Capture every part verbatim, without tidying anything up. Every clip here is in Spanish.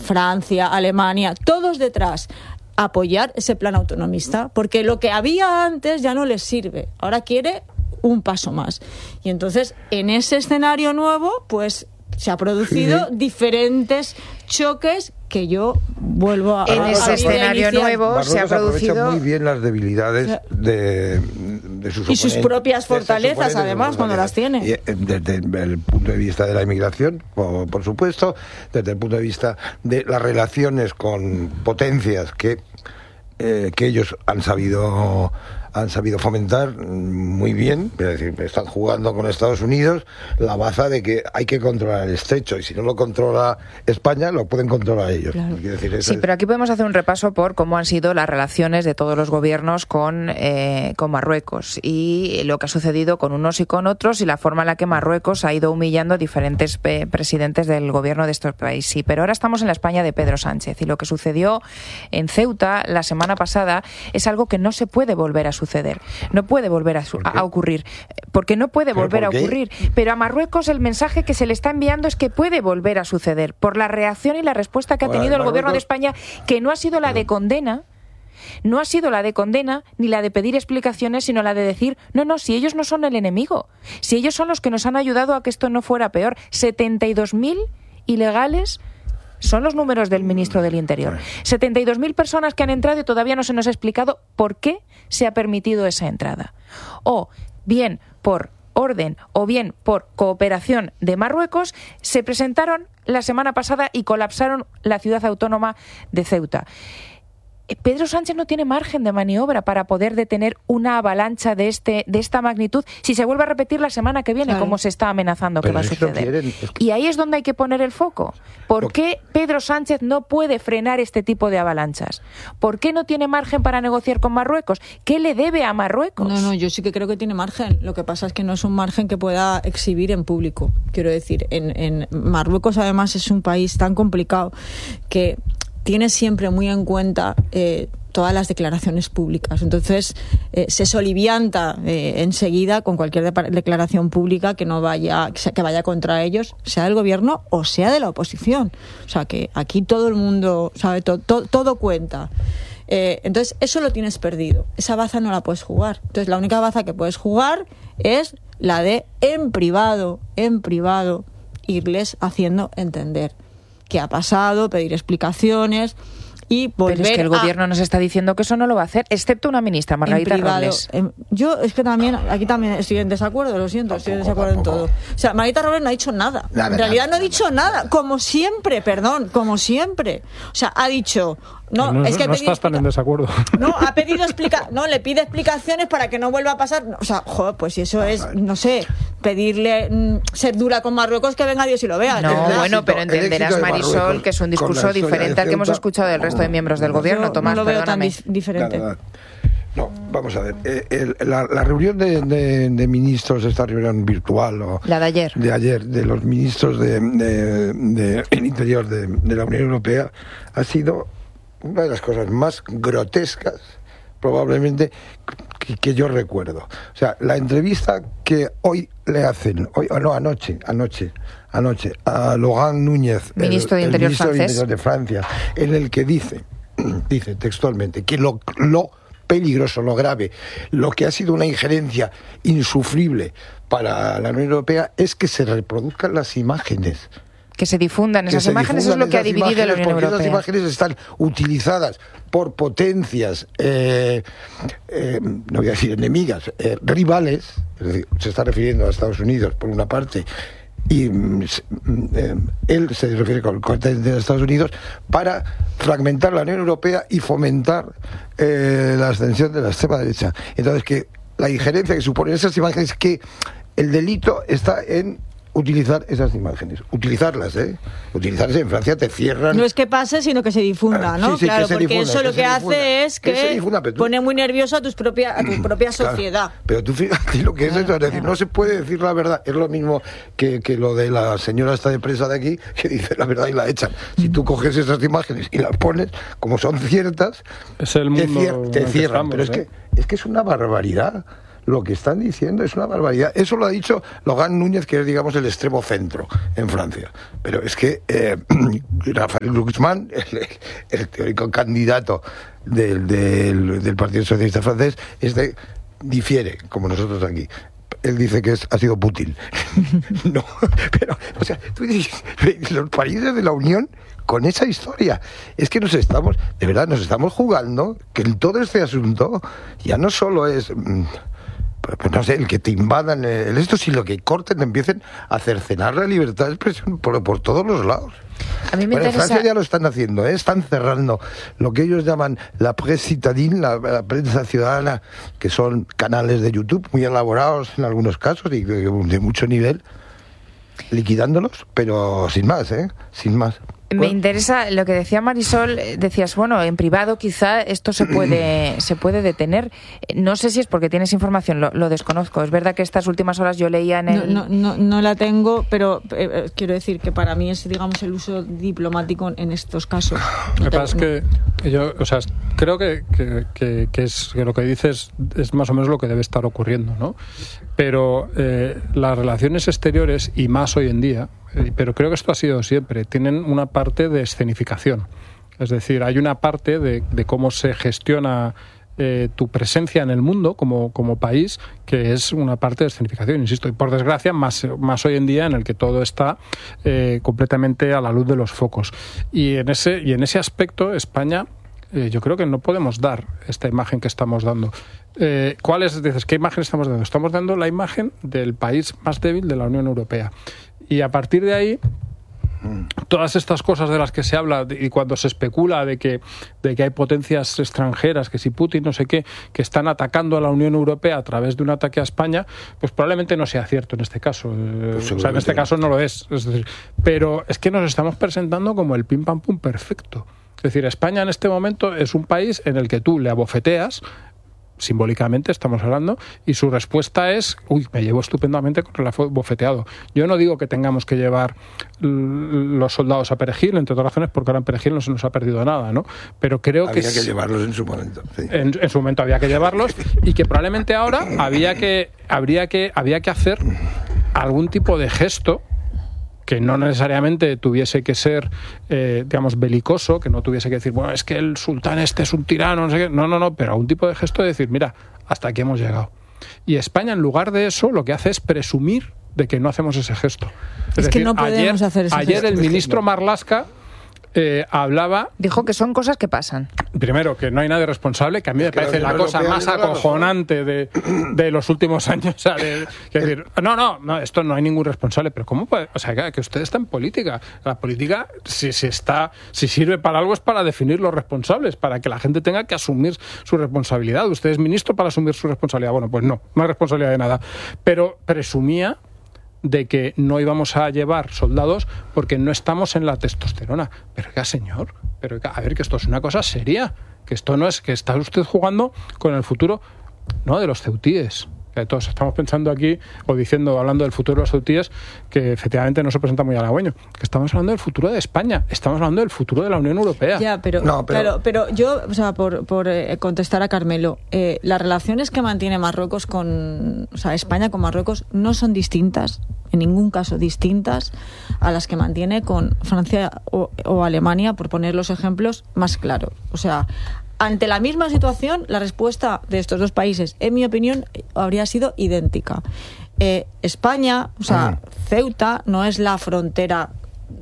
Francia, Alemania, todos detrás, apoyar ese plan autonomista, porque lo que había antes ya no les sirve, ahora quiere un paso más. Y entonces, en ese escenario nuevo, pues se ha producido sí. diferentes choques que yo vuelvo a... En a, ese a escenario nuevo Marruecos se ha producido... muy bien las debilidades de, de sus y sus propias fortalezas, además, cuando las tiene. Y, desde el punto de vista de la inmigración, por, por supuesto, desde el punto de vista de las relaciones con potencias que, eh, que ellos han sabido... han sabido fomentar muy bien, es decir, están jugando con Estados Unidos la baza de que hay que controlar el estrecho, y si no lo controla España, lo pueden controlar ellos. Claro. Decir, eso sí, es... pero aquí podemos hacer un repaso por cómo han sido las relaciones de todos los gobiernos con, eh, con Marruecos, y lo que ha sucedido con unos y con otros, y la forma en la que Marruecos ha ido humillando a diferentes eh, presidentes del gobierno de este país. Sí, pero ahora estamos en la España de Pedro Sánchez, y lo que sucedió en Ceuta la semana pasada es algo que no se puede volver a suceder. No puede volver a, su- a ocurrir. Porque no puede volver a ocurrir. Pero a Marruecos el mensaje que se le está enviando es que puede volver a suceder por la reacción y la respuesta que ha tenido el gobierno de España, que no ha sido la de condena, no ha sido la de condena ni la de pedir explicaciones, sino la de decir, no, no, si ellos no son el enemigo, si ellos son los que nos han ayudado a que esto no fuera peor. setenta y dos mil ilegales son los números del ministro del Interior. setenta y dos mil personas que han entrado y todavía no se nos ha explicado por qué se ha permitido esa entrada. O bien por orden o bien por cooperación de Marruecos, se presentaron la semana pasada y colapsaron la ciudad autónoma de Ceuta. Pedro Sánchez no tiene margen de maniobra para poder detener una avalancha de este de esta magnitud si se vuelve a repetir la semana que viene, claro, como se está amenazando pero que va a suceder. Quieren, es que... Y ahí es donde hay que poner el foco. ¿Por lo... qué Pedro Sánchez no puede frenar este tipo de avalanchas? ¿Por qué no tiene margen para negociar con Marruecos? ¿Qué le debe a Marruecos? No, no, yo sí que creo que tiene margen. Lo que pasa es que no es un margen que pueda exhibir en público. Quiero decir, en, en Marruecos además es un país tan complicado que tiene siempre muy en cuenta eh, todas las declaraciones públicas. Entonces, eh, se solivianta eh, enseguida con cualquier de- declaración pública que no vaya, que vaya contra ellos, sea del gobierno o sea de la oposición. O sea, que aquí todo el mundo sabe, to- to- todo cuenta. Eh, entonces, eso lo tienes perdido. Esa baza no la puedes jugar. Entonces, la única baza que puedes jugar es la de, en privado, en privado, irles haciendo entender qué ha pasado, pedir explicaciones y volver. Pero es que el gobierno a... nos está diciendo que eso no lo va a hacer, excepto una ministra, Margarita Robles. En, yo es que también, aquí también estoy en desacuerdo, lo siento, tampoco, estoy en desacuerdo tampoco. en todo. O sea, Margarita Robles no ha dicho nada. nada en realidad nada, no ha dicho nada, nada, como siempre, perdón, como siempre. O sea, ha dicho... No, no, es que no estás explica... tan en desacuerdo. No, ha pedido explica... no, le pide explicaciones para que no vuelva a pasar. O sea, joder, pues si eso es, no sé, pedirle mmm, ser dura con Marruecos, que venga Dios y lo vea. No, ¿verdad? bueno, pero entenderás, Marisol, que es un discurso diferente al que hemos escuchado del resto de miembros del gobierno. Yo Tomás, no lo veo perdóname. tan dif- diferente. Nada, nada. No, vamos a ver. Eh, el, la, la reunión de, de, de ministros, esta reunión virtual, o la de ayer, de ayer, de los ministros de, de, de el interior de, de la Unión Europea, ha sido una de las cosas más grotescas, probablemente, que, que yo recuerdo. O sea, la entrevista que hoy le hacen, hoy, oh, no, anoche, anoche, anoche, a Laurent Núñez, ministro el, de Interior el ministro francés, de Interior de Francia, en el que dice, dice textualmente, que lo, lo peligroso, lo grave, lo que ha sido una injerencia insufrible para la Unión Europea es que se reproduzcan las imágenes. Que se difundan esas que imágenes, difundan eso es lo que ha dividido la Unión Europea. Esas imágenes están utilizadas por potencias, eh, eh, no voy a decir enemigas, eh, rivales, es decir, se está refiriendo a Estados Unidos por una parte, y eh, él se refiere con el corte de Estados Unidos, para fragmentar la Unión Europea y fomentar eh, la ascensión de la extrema derecha. Entonces, que la injerencia que suponen esas imágenes, que el delito está en utilizar esas imágenes, utilizarlas, ¿eh? Utilizarlas en Francia te cierran. No es que pase, sino que se difunda, ¿no? Sí, sí, claro, que se porque difunda, eso que lo que hace difunda, es que, que difunda, tú... pone muy nervioso a, tus propia, a tu propia claro, sociedad. Pero tú fíjate lo que es eso, es decir, no se puede decir la verdad. Es lo mismo que, que lo de la señora esta de presa de aquí, que dice la verdad y la echan. Si tú coges esas imágenes y las pones, como son ciertas, es el mundo te, cier- te cierran. Estamos, pero es, ¿eh? que, es que es una barbaridad lo que están diciendo es una barbaridad. Eso lo ha dicho Logan Núñez, que es, digamos, el extremo centro en Francia. Pero es que eh, Rafael Glucksmann, el, el teórico candidato del, del, del Partido Socialista francés, este difiere, como nosotros aquí. Él dice que es, ha sido Putin. No, pero, o sea, tú dices, los países de la Unión con esa historia, es que nos estamos, de verdad, nos estamos jugando que en todo este asunto ya no solo es, pues no sé, el que te invadan el esto, sino que corten, empiecen a cercenar la libertad de expresión por, por todos los lados. A mí me bueno, interesa... en Francia ya lo están haciendo, ¿eh? Están cerrando lo que ellos llaman la presse citadine, la, la prensa ciudadana, que son canales de YouTube muy elaborados en algunos casos y de, de mucho nivel, liquidándolos, pero sin más, ¿eh? Sin más. Me interesa lo que decía Marisol, decías, bueno, en privado quizá esto se puede se puede detener. No sé si es porque tienes información, lo, lo desconozco. Es verdad que estas últimas horas yo leía en el... No, no, no, no la tengo, pero eh, quiero decir que para mí es, digamos, el uso diplomático en estos casos. Lo que pasa es que yo, o sea, creo que, que, que, que, es, que lo que dices es más o menos lo que debe estar ocurriendo, ¿no? Pero eh, las relaciones exteriores, y más hoy en día, pero creo que esto ha sido siempre, tienen una parte de escenificación. Es decir, hay una parte de, de cómo se gestiona eh, tu presencia en el mundo como, como país, que es una parte de escenificación, insisto, y por desgracia, más, más hoy en día en el que todo está eh, completamente a la luz de los focos. Y en ese, y en ese aspecto, España, eh, yo creo que no podemos dar esta imagen que estamos dando. Eh, ¿cuál es, dices, qué imagen estamos dando? Estamos dando la imagen del país más débil de la Unión Europea. Y a partir de ahí, todas estas cosas de las que se habla y cuando se especula de que, de que hay potencias extranjeras, que si Putin no sé qué, que están atacando a la Unión Europea a través de un ataque a España, pues probablemente no sea cierto en este caso. Pues o sea, en este caso no lo es. Es decir, pero es que nos estamos presentando como el pim pam pum perfecto. Es decir, España en este momento es un país en el que tú le abofeteas, simbólicamente estamos hablando, y su respuesta es, uy, me llevo estupendamente con el bofeteado. Yo no digo que tengamos que llevar los soldados a Perejil, entre otras razones, porque ahora en Perejil no se nos ha perdido nada, ¿no? Pero creo había que... Había que llevarlos en su momento. Sí. En, en su momento había que llevarlos y que probablemente ahora había que, habría que, había que hacer algún tipo de gesto que no necesariamente tuviese que ser, eh, digamos, belicoso, que no tuviese que decir, bueno, es que el sultán este es un tirano, no sé qué. No, no, no, pero algún tipo de gesto de decir, mira, hasta aquí hemos llegado. Y España, en lugar de eso, lo que hace es presumir de que no hacemos ese gesto. Es, es decir, que no podemos ayer, hacer ese ayer gesto. el ministro Marlaska eh, hablaba... Dijo que son cosas que pasan. Primero, que no hay nadie responsable, que a mí me parece la cosa más acojonante de, de los últimos años. O sea, de, que decir, no, no, no, esto no hay ningún responsable. Pero ¿cómo puede? O sea, que, que usted está en política. La política, si, si, está, si sirve para algo, es para definir los responsables, para que la gente tenga que asumir su responsabilidad. Usted es ministro para asumir su responsabilidad. Bueno, pues no, no hay responsabilidad de nada. Pero presumía de que no íbamos a llevar soldados porque no estamos en la testosterona. Pero oiga, señor, pero oiga, a ver, que esto es una cosa seria, que esto no es que está usted jugando con el futuro, no, de los ceutíes. Que todos estamos pensando aquí, o diciendo, hablando del futuro de los ceutíes, que efectivamente no se presenta muy halagüeño, que estamos hablando del futuro de España, estamos hablando del futuro de la Unión Europea. Ya, pero, no, pero... Claro, pero yo, o sea, por, por eh, contestar a Carmelo, eh, las relaciones que mantiene Marruecos con, o sea, España con Marruecos no son distintas, en ningún caso distintas, a las que mantiene con Francia o, o Alemania, por poner los ejemplos más claros. O sea, ante la misma situación, la respuesta de estos dos países, en mi opinión, habría sido idéntica. Eh, España, o sea, Ceuta no es la frontera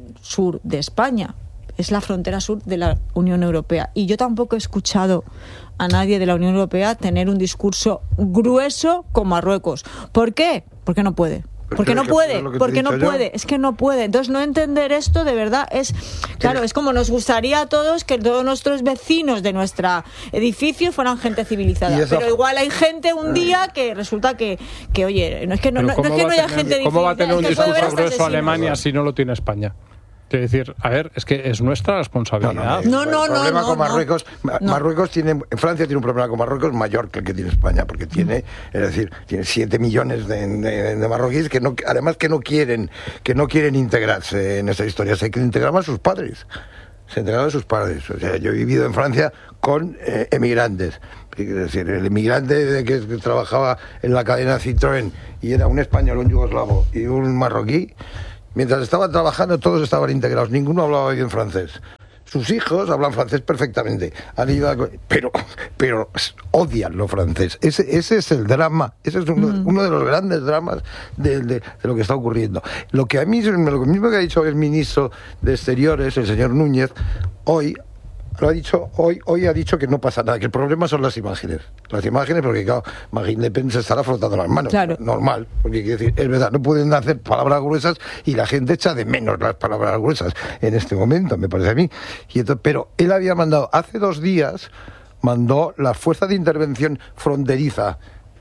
sur de España, es la frontera sur de la Unión Europea. Y yo tampoco he escuchado a nadie de la Unión Europea tener un discurso grueso con Marruecos. ¿Por qué? Porque no puede. Porque no puede, porque no puede, es que no puede. Entonces, no entender esto de verdad es, claro, es como nos gustaría a todos que todos nuestros vecinos de nuestro edificio fueran gente civilizada. Pero igual hay gente un día que resulta que, que oye, no es que no, no, no es que no haya gente ¿Cómo va a tener un discurso grueso Alemania si no lo tiene España? Es decir, a ver, es que es nuestra responsabilidad. No, no, no. El problema no, con no, Marruecos, no. Marruecos tiene, Francia tiene un problema con Marruecos mayor que el que tiene España, porque tiene, es decir, tiene siete millones de, de, de marroquíes que no, además que no quieren, que no quieren integrarse en esa historia, se quieren integrar más sus padres. se entregaron a sus padres. O sea, yo he vivido en Francia con eh, emigrantes. Es decir, el emigrante que, que trabajaba en la cadena Citroën y era un español, un yugoslavo y un marroquí, mientras estaban trabajando todos estaban integrados, ninguno hablaba bien francés. Sus hijos hablan francés perfectamente, han ido a, pero, pero odian lo francés. Ese, ese es el drama, ese es uno, mm. uno de los grandes dramas de, de, de lo que está ocurriendo. Lo que a mí, lo mismo que ha dicho el ministro de Exteriores, el señor Núñez, hoy lo ha dicho, hoy, hoy ha dicho que no pasa nada, que el problema son las imágenes. Las imágenes, porque claro, Marine Le Pen se estará frotando las manos. Claro. Normal, porque quiere decir, es verdad, no pueden hacer palabras gruesas y la gente echa de menos las palabras gruesas en este momento, me parece a mí. Y entonces, pero él había mandado, hace dos días, mandó la Fuerza de Intervención Fronteriza,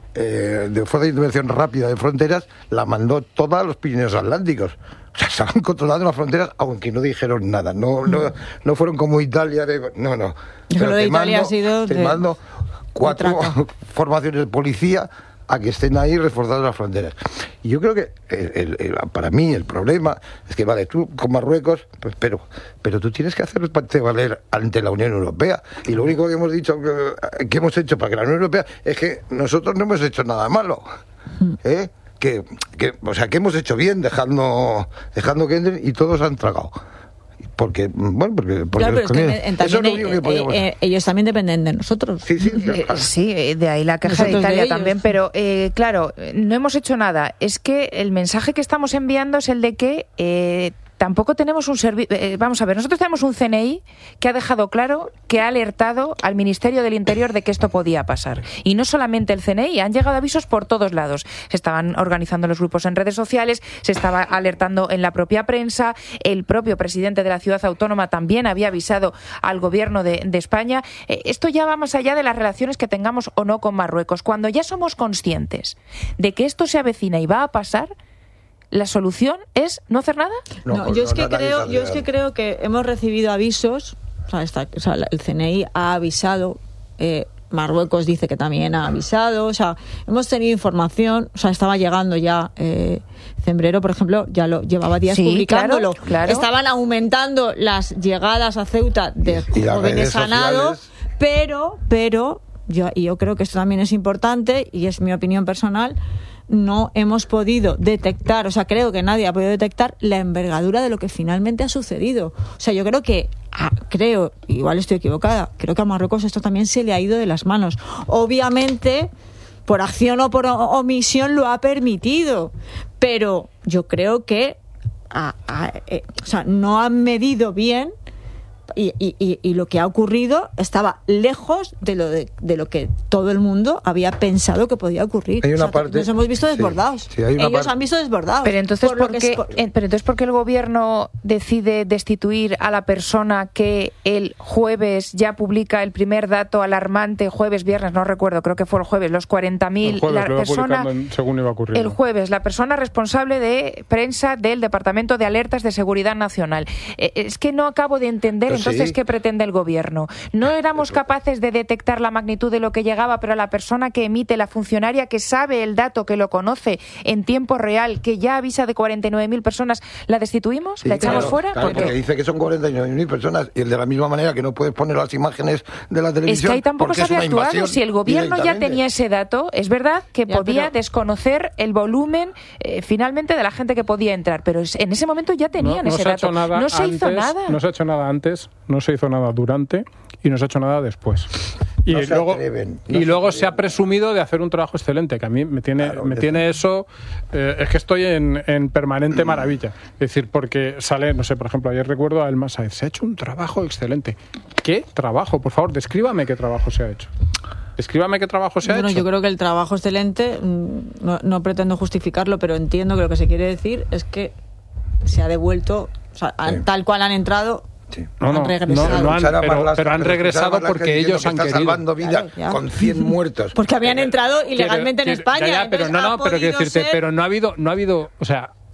eh, de Fuerza de Intervención Rápida de Fronteras, la mandó toda a los Pirineos Atlánticos. O sea, estaban controlando las fronteras, aunque no dijeron nada. No, no, no fueron como Italia. De, no, no. Pero lo de Italia mando, ha sido. Te de, mando cuatro formaciones de policía a que estén ahí reforzando las fronteras. Y yo creo que el, el, el, para mí el problema es que, vale, tú con Marruecos, pues, pero, pero tú tienes que hacerte valer ante la Unión Europea. Y lo único que hemos dicho, que, que hemos hecho para que la Unión Europea es que nosotros no hemos hecho nada malo. ¿Eh? Que, que, o sea, que hemos hecho bien dejando dejando que entren y todos han tragado. Porque, bueno, porque, porque claro, pero es que en, también, es que eh, eh, ellos también dependen de nosotros. Sí, sí, claro. eh, sí, de ahí la queja nosotros de Italia de también, pero eh, claro, no hemos hecho nada. Es que el mensaje que estamos enviando es el de que eh, tampoco tenemos un servicio. Eh, vamos a ver, nosotros tenemos un C N I que ha dejado claro, que ha alertado al Ministerio del Interior de que esto podía pasar. Y no solamente el C N I, han llegado avisos por todos lados. Se estaban organizando los grupos en redes sociales, se estaba alertando en la propia prensa, el propio presidente de la ciudad autónoma también había avisado al gobierno de, de España. Eh, esto ya va más allá de las relaciones que tengamos o no con Marruecos. Cuando ya somos conscientes de que esto se avecina y va a pasar, ¿la solución es no hacer nada? No, no pues yo, no, es que creo, yo es que creo que hemos recibido avisos, o sea, esta, o sea el C N I ha avisado, eh, Marruecos dice que también ha avisado, o sea, hemos tenido información, o sea, estaba llegando ya, eh, Cembrero, por ejemplo, ya lo llevaba días sí, publicándolo. Claro, claro. Estaban aumentando las llegadas a Ceuta de y, y jóvenes sanados, pero, pero, yo, y yo creo que esto también es importante, y es mi opinión personal, no hemos podido detectar, o sea, creo que nadie ha podido detectar la envergadura de lo que finalmente ha sucedido. O sea, yo creo que, ah, creo, igual estoy equivocada, creo que a Marruecos esto también se le ha ido de las manos. Obviamente, por acción o por omisión lo ha permitido, pero yo creo que ah, ah, eh, o sea, no han medido bien. Y, y, y lo que ha ocurrido estaba lejos de lo de, de lo que todo el mundo había pensado que podía ocurrir. Hay una o sea, parte, nos hemos visto desbordados. Sí, sí, hay una Ellos parte. han visto desbordados. Pero entonces, por ¿por qué, por... eh, pero entonces, ¿por qué el gobierno decide destituir a la persona que el jueves ya publica el primer dato alarmante, jueves, viernes, no recuerdo, creo que fue el jueves, los cuarenta mil, la persona, según iba ocurriendo. El jueves, la persona responsable de prensa del Departamento de Alertas de Seguridad Nacional? Eh, es que no acabo de entender, pero entonces, sí. ¿Qué pretende el gobierno? No éramos capaces de detectar la magnitud de lo que llegaba, pero la persona que emite, la funcionaria que sabe el dato, que lo conoce en tiempo real, que ya avisa de cuarenta y nueve mil personas, ¿la destituimos? Sí, ¿La echamos claro, fuera? Claro, porque... porque dice que son cuarenta y nueve mil personas y de la misma manera que no puedes poner las imágenes de la televisión. Es que ahí tampoco se había actuado. Si el gobierno ya tenía ese dato, es verdad que ya, podía pero... desconocer el volumen eh, finalmente de la gente que podía entrar, pero en ese momento ya tenían no, no ese se dato. No se antes, hizo nada. No se ha hecho nada antes, no se hizo nada durante y no se ha hecho nada después. Y no luego, atreven, no y se luego se ha presumido de hacer un trabajo excelente, que a mí me tiene, claro, me tiene eso, eh, es que estoy en, en permanente maravilla. Es decir, porque sale, no sé, por ejemplo, ayer recuerdo a Elma Saez, se ha hecho un trabajo excelente. ¿Qué trabajo? Por favor, descríbame qué trabajo se ha hecho. Escríbame qué trabajo se ha bueno, hecho. Yo creo que el trabajo excelente, no, no pretendo justificarlo, pero entiendo que lo que se quiere decir es que se ha devuelto, o sea, sí. tal cual han entrado. Sí. No, no, han regresado. No, no han, pero, las, pero han regresado porque ellos han querido. Salvando vida claro, con cien muertos. Porque habían entrado ilegalmente quiero, en España. Ya, ya, pero no, no, pero quiero decirte, ser... pero no ha habido, no ha habido, o sea,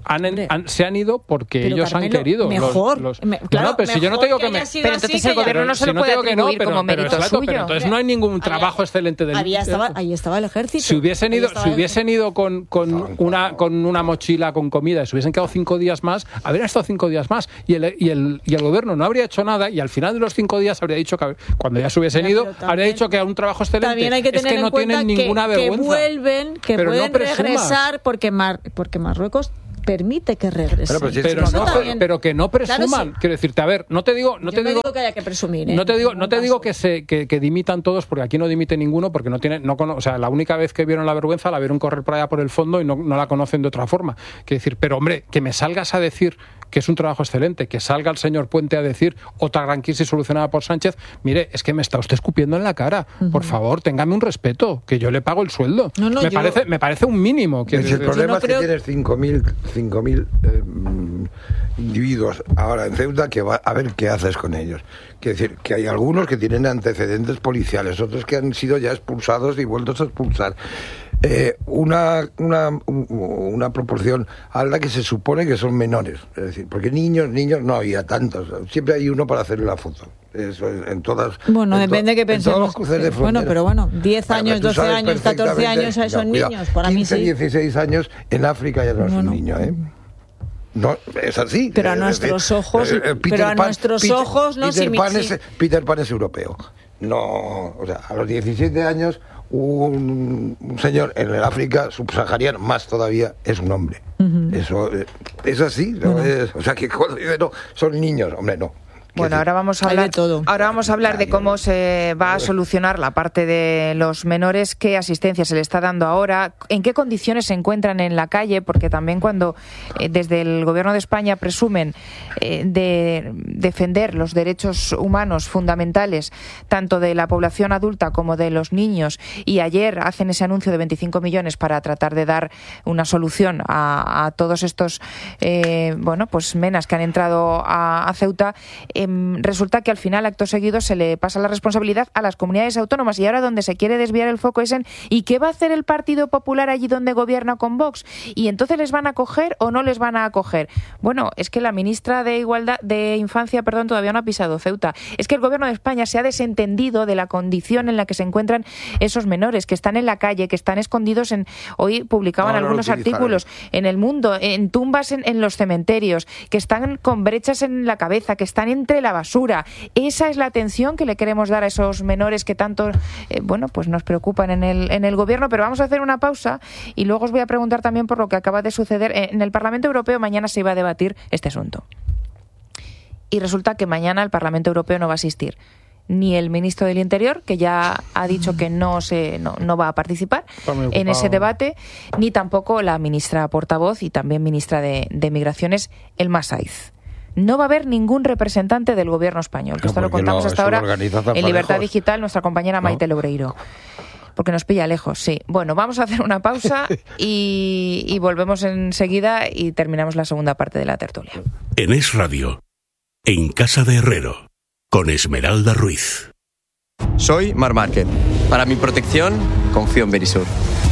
han, han, se han ido porque pero ellos Carmelo, han querido. Mejor. Los, los... Me, claro, no, pero si yo no te digo que, que me... Pero entonces el gobierno no se lo puede atribuir no, pero, como pero, mérito pero, suyo. Pero entonces no hay ningún trabajo había, excelente del... Había estaba, ahí estaba el ejército. Si hubiesen ido, si hubiesen ido con, con, una, con una mochila con comida y se hubiesen quedado cinco días más, habrían estado cinco días más y el, y, el, y el gobierno no habría hecho nada y al final de los cinco días habría dicho que cuando ya se hubiesen ido, también, habría dicho que era un trabajo excelente. También hay que tener es que no en cuenta tienen ninguna que, vergüenza. Que vuelven, que pero pueden no regresar porque, Mar, porque Marruecos permite que regresen. Pero, pero, pero, no, pero, pero que no presuman. Claro, sí. Quiero decirte, a ver, no te digo, no Yo te no digo, digo que haya que presumir. ¿eh? No te digo, no te digo que se que, que dimitan todos, porque aquí no dimite ninguno, porque no tiene, no cono, o sea, la única vez que vieron la vergüenza la vieron correr por allá por el fondo y no, no la conocen de otra forma. Quiero decir, pero hombre, que me salgas a decir que es un trabajo excelente, que salga el señor Puente a decir otra gran crisis solucionada por Sánchez, mire, es que me está usted escupiendo en la cara. Uh-huh. Por favor, téngame un respeto, que yo le pago el sueldo. No, no, me yo... parece, me parece un mínimo. Que el problema no es creo... que tienes cinco mil eh, individuos ahora en Ceuta que va a ver qué haces con ellos. Quiero decir, que hay algunos que tienen antecedentes policiales, otros que han sido ya expulsados y vueltos a expulsar. Eh, una, una, una proporción a la que se supone que son menores, es decir, porque niños, niños no había tantos, siempre hay uno para hacerle la foto. Eso en todas. Bueno, en depende to, que pensemos. De bueno, pero bueno, diez años, doce años, catorce años a esos no, niños, cuidado, para quince, mí sí. dieciséis años en África ya no es bueno. un niño, ¿eh? No, es así. Pero a nuestros decir, ojos, eh, eh, pero a Pan, nuestros Peter, ojos no Peter si Pan es, Peter Pan es europeo. No, o sea, a los diecisiete años un, un señor en el África subsahariano, más todavía, es un hombre. Uh-huh. Eso eh, es así, ¿no? Uh-huh. es, o sea, que cuando dice no, son niños, hombre, no. Bueno, ahora vamos a hablar, ahora vamos a hablar de cómo se va a solucionar la parte de los menores, qué asistencia se le está dando ahora, en qué condiciones se encuentran en la calle, porque también cuando eh, desde el Gobierno de España presumen eh, de defender los derechos humanos fundamentales, tanto de la población adulta como de los niños, y ayer hacen ese anuncio de veinticinco millones para tratar de dar una solución a, a todos estos eh, bueno, pues menas que han entrado a, a Ceuta, eh, resulta que al final, acto seguido, se le pasa la responsabilidad a las comunidades autónomas y ahora donde se quiere desviar el foco es en ¿y qué va a hacer el Partido Popular allí donde gobierna con Vox? ¿Y entonces les van a acoger o no les van a acoger? Bueno, es que la ministra de Igualdad de Infancia, perdón, todavía no ha pisado Ceuta. Es que el Gobierno de España se ha desentendido de la condición en la que se encuentran esos menores, que están en la calle, que están escondidos en... Hoy publicaban no, no algunos artículos en El Mundo, en tumbas en, en los cementerios, que están con brechas en la cabeza, que están entre la basura. Esa es la atención que le queremos dar a esos menores que tanto eh, bueno, pues nos preocupan en el, en el gobierno, pero vamos a hacer una pausa y luego os voy a preguntar también por lo que acaba de suceder en el Parlamento Europeo. Mañana se iba a debatir este asunto y resulta que mañana el Parlamento Europeo no va a asistir ni el ministro del Interior, que ya ha dicho que no se no, no va a participar en ese debate, ni tampoco la ministra portavoz y también ministra de, de Migraciones, Elma Saiz. No va a haber ningún representante del gobierno español, que no, esto lo contamos no, hasta ahora en Libertad Digital, nuestra compañera ¿no? Maite Lobreiro. Porque nos pilla lejos, sí. Bueno, vamos a hacer una pausa y, y volvemos enseguida y terminamos la segunda parte de la tertulia. En Es Radio, en Casa de Herrero, con Esmeralda Ruiz. Soy Mar Márquez. Para mi protección, confío en Verisur.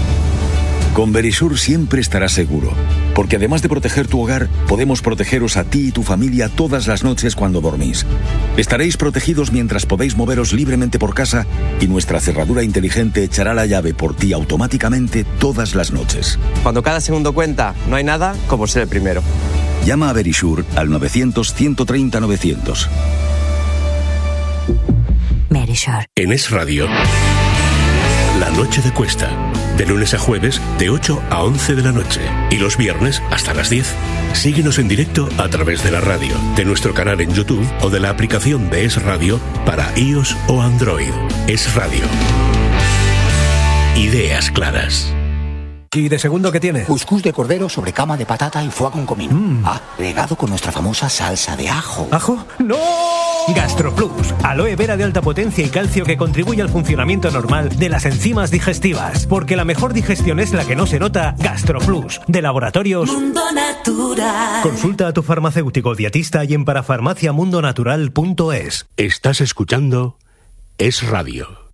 Con Verisur siempre estarás seguro, porque además de proteger tu hogar, podemos protegeros a ti y tu familia todas las noches cuando dormís. Estaréis protegidos mientras podéis moveros libremente por casa y nuestra cerradura inteligente echará la llave por ti automáticamente todas las noches. Cuando cada segundo cuenta, no hay nada como ser el primero. Llama a Verisur al novecientos, ciento treinta, novecientos. Verisur. En Es Radio, La Noche de Cuesta. De lunes a jueves, de ocho a once de la noche. Y los viernes hasta las diez. Síguenos en directo a través de la radio, de nuestro canal en YouTube o de la aplicación de Es Radio para iOS o Android. Es Radio. Ideas claras. ¿Y de segundo qué tiene? Cuscús de cordero sobre cama de patata y foie con comino. Mm. Ah, regado con nuestra famosa salsa de ajo. ¿Ajo? ¡No! GastroPlus, aloe vera de alta potencia y calcio que contribuye al funcionamiento normal de las enzimas digestivas. Porque la mejor digestión es la que no se nota. GastroPlus, de Laboratorios Mundo Natural. Consulta a tu farmacéutico dietista y en parafarmaciamundonatural punto es. Estás escuchando Es Radio.